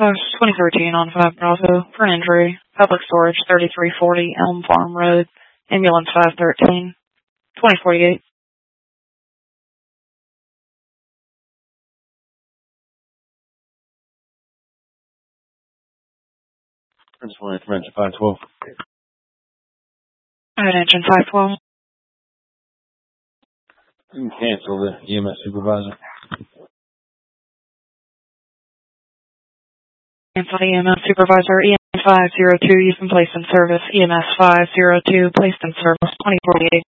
2013 on 5 Bravo for an injury. Public storage, 3340 Elm Farm Road. Ambulance 513. 2048. Principal information 512. Alright, engine 512. You can cancel the EMS supervisor. Cancel EMS supervisor. EMS 502, you've been placed in service. EMS 502, placed in service. 2048.